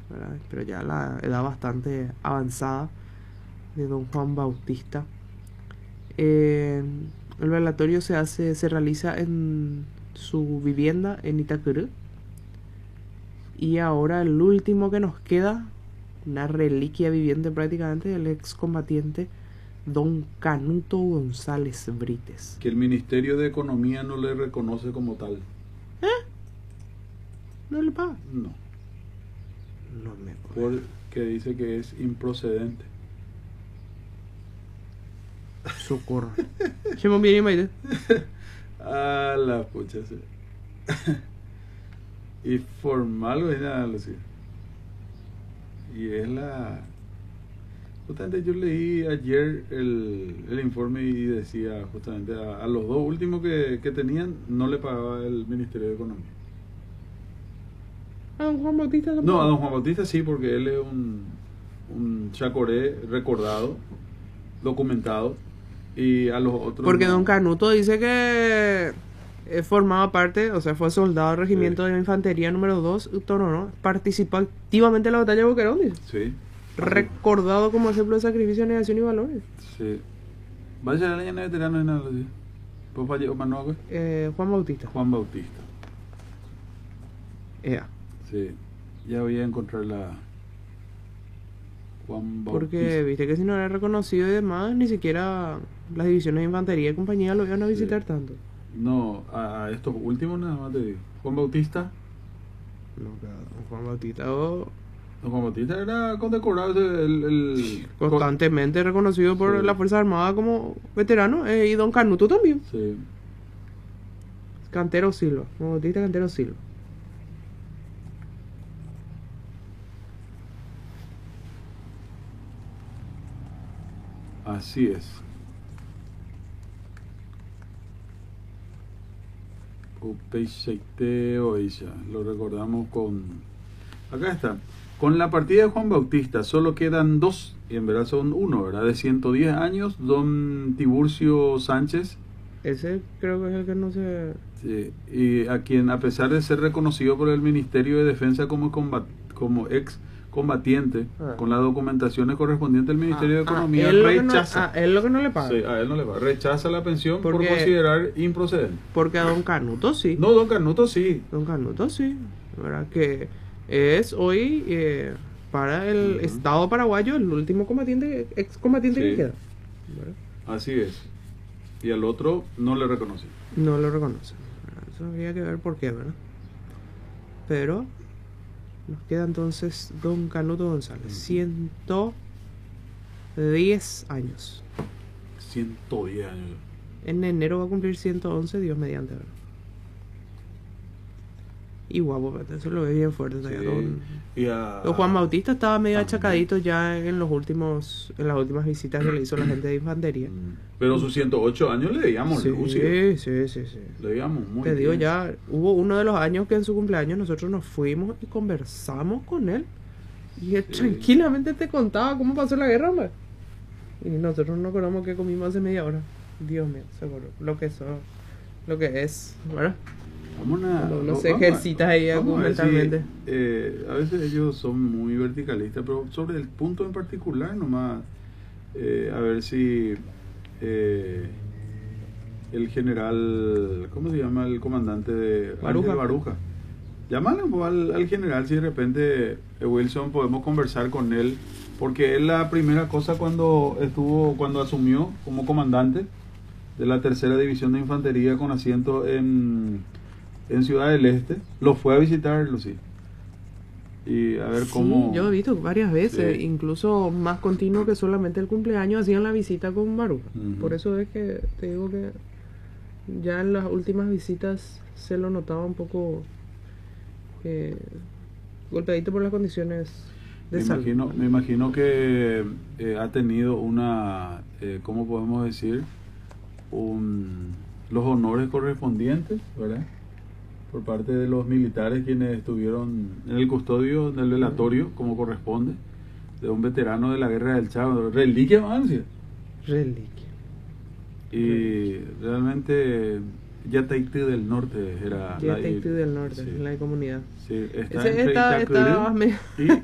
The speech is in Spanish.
¿verdad? Pero ya la edad bastante avanzada de don Juan Bautista. El velatorio se realiza en su vivienda en Itacurú. Y ahora el último que nos queda, una reliquia viviente prácticamente, del excombatiente don Canuto González Brites. Que el Ministerio de Economía no le reconoce como tal. ¿No le paga? No, No me acuerdo. porque dice que es improcedente. Socorro. Chemo bien y maite. Ah, la pucha. Sí. Y formal, ¿verdad, Lucía? Y es la... Justamente yo leí ayer el informe y decía justamente a los dos últimos que tenían no le pagaba el Ministerio de Economía. ¿A don Juan Bautista tampoco? No, a don Juan Bautista sí, porque él es un chacoré recordado, documentado, y a los otros Porque no. don Canuto dice que formaba parte, o sea, fue soldado del regimiento de infantería número 2, ¿no? Participó activamente en la batalla de Boquerón, dice. Sí. Recordado como ejemplo de sacrificio, negación y valores. Sí. Vaya a la leña de veterano en la Lucía. ¿Pues vaya o Manuel? Juan Bautista. Juan Bautista. Ea. Sí. Ya voy a encontrar la Juan Bautista. Porque viste que si no era reconocido y demás, ni siquiera las divisiones de infantería y compañía lo iban a visitar tanto. No, a estos últimos nada más te digo. Juan Bautista. No, claro, Juan Bautista don Juan Bautista era condecorado constantemente reconocido por Sí. la Fuerza Armada como veterano, y don Canuto también. Sí. Cantero Silva, Juan Bautista Cantero Silva. Así es. Lo recordamos con... Acá está. Con la partida de Juan Bautista solo quedan dos, y en verdad son uno, ¿verdad? De 110 años, don Tiburcio Sánchez, Ese creo que es el que no se... sí, y a quien, a pesar de ser reconocido por el Ministerio de Defensa como ex combatiente, con las documentaciones correspondientes del Ministerio de Economía, rechaza. él lo que no le paga. Sí, a él no le va. Rechaza la pensión por Porque- considerar improcedente. Porque a don Canuto sí. No, don Canuto sí. Don Canuto sí. ¿Verdad? Que es hoy, para el Estado paraguayo, el último combatiente, excombatiente Sí. que queda. ¿Verdad? Así es. Y al otro no le reconoce. No lo reconocen. ¿Verdad? Eso habría que ver por qué, ¿verdad? Pero nos queda entonces don Canuto González. 110 años. 110 años. En enero va a cumplir 111, Dios mediante, ¿verdad? Y guapo, ¿verdad? Eso lo ve bien fuerte todavía. Sí. Don Y a... Juan Bautista estaba medio También. achacadito ya en las últimas visitas que le hizo la gente de infantería. Pero sus 108 años le digamos, Sí, Lucio. sí. Le digamos muy Te digo, bien. ya hubo uno de los años que en su cumpleaños nosotros nos fuimos y conversamos con él. Y él tranquilamente te contaba cómo pasó la guerra, hombre. Y nosotros no acordamos que comimos hace media hora. Dios mío, seguro. Lo que es, ¿verdad? Cuando uno se ejercita ahí argumentalmente. A veces ellos son muy verticalistas, pero sobre el punto en particular nomás, a ver si el general, ¿cómo se llama el comandante de Baruja. Baruja? Llámale al general si de repente Wilson podemos conversar con él, porque es la primera cosa cuando asumió como comandante de la tercera división de infantería con asiento en Ciudad del Este, lo fue a visitar, Lucía. Y a ver cómo... Sí, yo he visto varias veces, Sí. incluso más continuo que solamente el cumpleaños, hacían la visita con Baruja. Ujú. Por eso es que te digo que ya en las últimas visitas se lo notaba un poco golpeadito por las condiciones de salud. Me imagino que ha tenido una, ¿cómo podemos decir? Los honores correspondientes, ¿verdad? Por parte de los militares quienes estuvieron en el custodio del velatorio, como corresponde, de un veterano de la guerra del Chaco, reliquia Mancia. Reliquia. Y realmente Yataití del Norte era Yataití del Norte, sí. la comunidad. Sí, está Ese entre está Itacurú más medio- y